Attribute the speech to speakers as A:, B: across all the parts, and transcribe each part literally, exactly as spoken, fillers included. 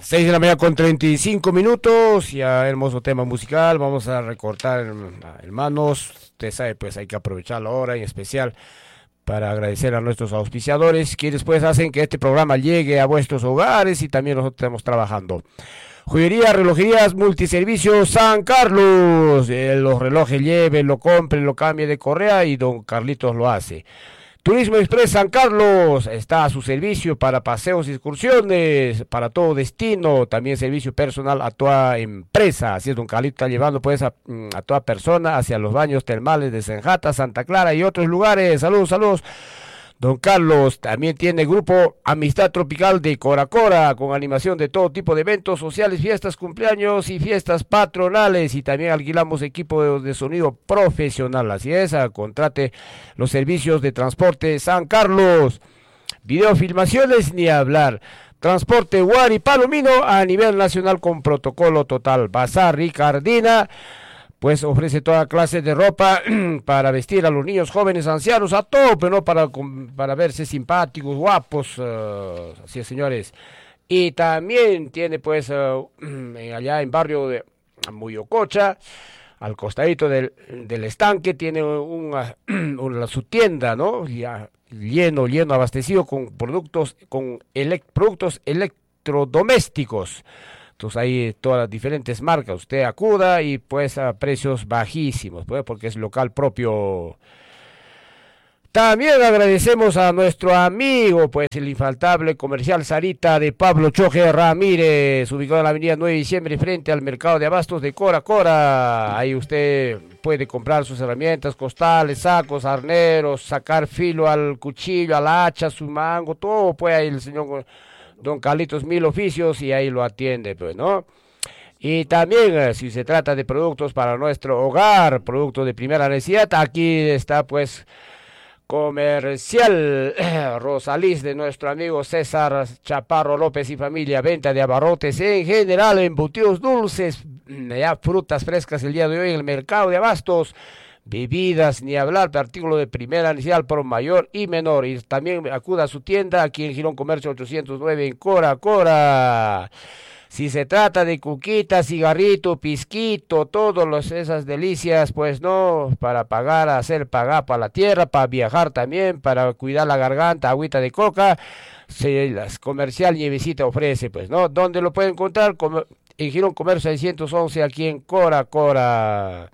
A: seis de la mañana con treinta y cinco minutos, ya hermoso tema musical, vamos a recortar, hermanos, usted sabe, pues hay que aprovechar la hora, en especial para agradecer a nuestros auspiciadores, quienes pues hacen que este programa llegue a vuestros hogares y también nosotros estamos trabajando. Joyería, relojerías, multiservicios San Carlos, eh, los relojes lleve, lo compre, lo cambie de correa y don Carlitos lo hace. Turismo Express San Carlos está a su servicio para paseos y excursiones, para todo destino, también servicio personal a toda empresa. Así es, don Carlitos está llevando pues a, a toda persona hacia los baños termales de Senjata, Santa Clara y otros lugares. Saludos, saludos. Don Carlos también tiene grupo Amistad Tropical de Cora Cora, con animación de todo tipo de eventos sociales, fiestas, cumpleaños y fiestas patronales, y también alquilamos equipo de, de sonido profesional. Así es, contrate los servicios de transporte San Carlos, videofilmaciones ni hablar. Transporte Guari Palomino a nivel nacional con protocolo total. Bazar Ricardina pues ofrece toda clase de ropa para vestir a los niños, jóvenes, ancianos, a todo, pero no para, para verse simpáticos, guapos, uh, así es, señores. Y también tiene pues uh, allá en barrio de Muyococha, al costadito del, del estanque, tiene una, una su tienda, ¿no? Ya lleno, lleno, abastecido con productos, con elect, productos electrodomésticos. Entonces ahí todas las diferentes marcas, usted acuda y pues a precios bajísimos, pues, porque es local propio. También agradecemos a nuestro amigo, pues el infaltable comercial Sarita de Pablo Choje Ramírez, ubicado en la avenida nueve de diciembre frente al mercado de abastos de Cora Cora. Ahí usted puede comprar sus herramientas, costales, sacos, arneros, sacar filo al cuchillo, a la hacha, su mango, todo puede ahí el señor don Carlitos Mil Oficios, y ahí lo atiende, pues, ¿no? Y también, si se trata de productos para nuestro hogar, productos de primera necesidad, aquí está, pues, Comercial Rosalís de nuestro amigo César Chaparro López y familia, venta de abarrotes en general, embutidos dulces, ya frutas frescas el día de hoy en el mercado de abastos, bebidas, ni hablar, de artículos de primera necesidad por mayor y menor. Y también acuda a su tienda aquí en Girón Comercio ochocientos nueve en Cora Cora. Si se trata de cuquita, cigarrito, pisquito, todas esas delicias, pues no, para pagar, hacer pagar para la tierra, para viajar también, para cuidar la garganta, agüita de coca, se las Comercial Nievecita ofrece, pues, ¿no? ¿Dónde lo pueden encontrar? Como en Girón Comercio seiscientos once aquí en Cora Cora.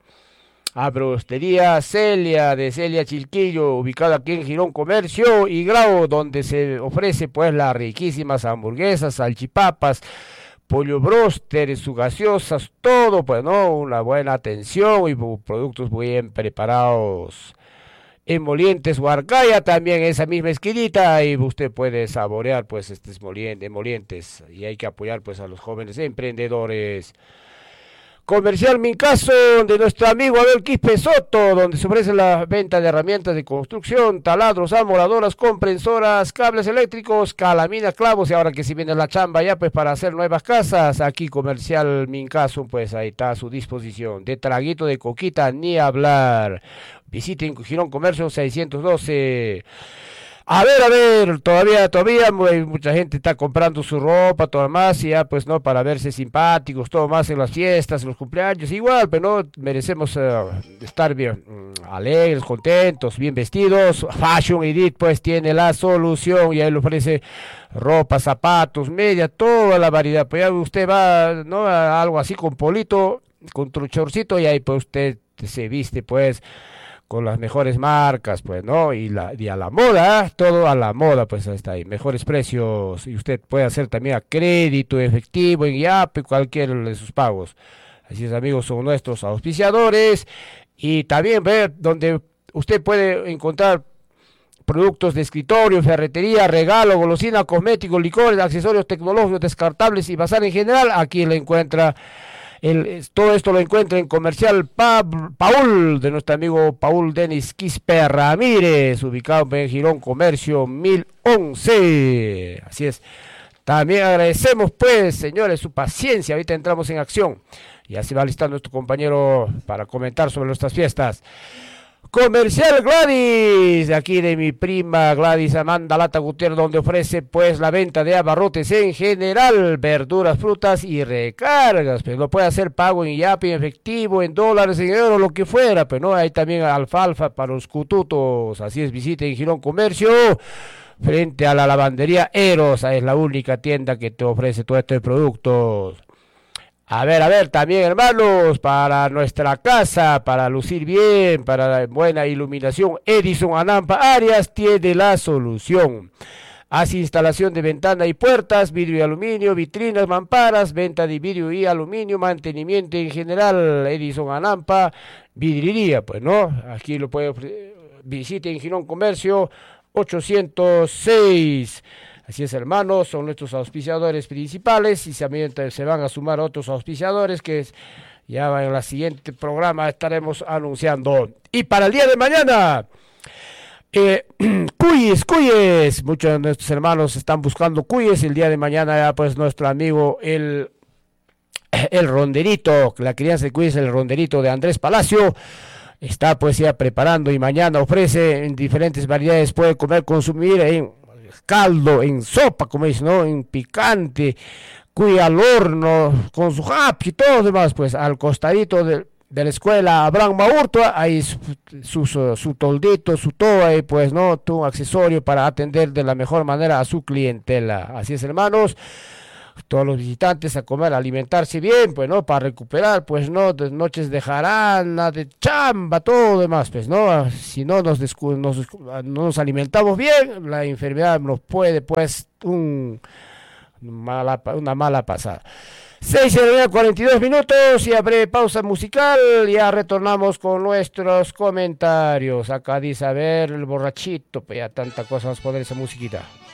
A: Abrostería Celia de Celia Chilquillo, ubicada aquí en Girón Comercio y Grau, donde se ofrece pues las riquísimas hamburguesas, salchipapas, pollo broster, sus gaseosas, todo, pues, ¿no? Una buena atención y productos bien preparados. Emolientes Huarcaya, también esa misma esquinita, y usted puede saborear pues estos emolientes, y hay que apoyar pues a los jóvenes emprendedores. Comercial Mincaso de nuestro amigo Abel Quispe Soto, donde se ofrece la venta de herramientas de construcción, taladros, amoladoras, comprensoras, cables eléctricos, calaminas, clavos, y ahora que si viene la chamba ya pues para hacer nuevas casas, aquí Comercial Mincaso, pues ahí está a su disposición. De traguito de coquita ni hablar. Visiten Girón Comercio seiscientos doce. A ver, a ver, todavía, todavía mucha gente está comprando su ropa, todo más, y ya pues no, para verse simpáticos, todo más en las fiestas, en los cumpleaños, igual, pero no, merecemos uh, estar bien, um, alegres, contentos, bien vestidos. Fashion Edit pues tiene la solución, y ahí le ofrece ropa, zapatos, media, toda la variedad, pues ya usted va, ¿no?, a algo así con polito, con truchorcito, y ahí pues usted se viste pues con las mejores marcas, pues, ¿no? Y, la, y a la moda, ¿eh? Todo a la moda, pues, está ahí. Mejores precios, y usted puede hacer también a crédito, efectivo, en Yape, cualquiera de sus pagos. Así es, amigos, son nuestros auspiciadores. Y también ver donde usted puede encontrar productos de escritorio, ferretería, regalo, golosina, cosméticos, licores, accesorios tecnológicos, descartables y bazar en general. Aquí lo encuentra. El, todo esto lo encuentra en Comercial pa, Paul, de nuestro amigo Paul Denis Quispe Ramírez, ubicado en Girón Comercio mil once. Así es. También agradecemos, pues, señores, su paciencia. Ahorita entramos en acción. Ya se va listando nuestro compañero para comentar sobre nuestras fiestas. Comercial Gladys, aquí de mi prima Gladys Amanda Lata Gutiérrez, donde ofrece pues la venta de abarrotes en general, verduras, frutas y recargas, pues lo puede hacer pago en Yapi, en efectivo, en dólares, en euros, lo que fuera, pero no, hay también alfalfa para los cututos, así es, visiten Girón Comercio, frente a la lavandería Eros, es la única tienda que te ofrece todos estos productos. A ver, a ver, también hermanos, para nuestra casa, para lucir bien, para la buena iluminación, Edison Anampa Arias tiene la solución. Hace instalación de ventana y puertas, vidrio y aluminio, vitrinas, mamparas, venta de vidrio y aluminio, mantenimiento en general, Edison Anampa, vidriería, pues, ¿no? Aquí lo puede, visiten Girón Comercio, ochocientos seis. Así es, hermanos, son nuestros auspiciadores principales y también se van a sumar otros auspiciadores que ya en el siguiente programa estaremos anunciando. Y para el día de mañana, eh, cuyes, cuyes, muchos de nuestros hermanos están buscando cuyes. El día de mañana ya pues nuestro amigo el, el ronderito, la crianza de cuyes, el ronderito de Andrés Palacio, está pues ya preparando y mañana ofrece en diferentes variedades, puede comer, consumir en caldo, en sopa, como dicen, ¿no? En picante, cuy al horno, con su happy y todo lo demás, pues al costadito de, de la escuela Abraham Maurtua, hay su, su, su, su toldito, su todo, y pues, ¿no? Tu accesorio para atender de la mejor manera a su clientela. Así es, hermanos. Todos los visitantes a comer, a alimentarse bien, pues, ¿no? Para recuperar, pues, ¿no? De noches de jarana, de chamba, todo lo demás, pues, ¿no? Si no nos, descu nos, no nos alimentamos bien, la enfermedad nos puede, pues, un, mala, una mala pasada. seis de la mañana, cuarenta y dos minutos, y a breve pausa musical, ya retornamos con nuestros comentarios. Acá dice, a ver, el borrachito, pues ya tanta cosa nos pone esa musiquita.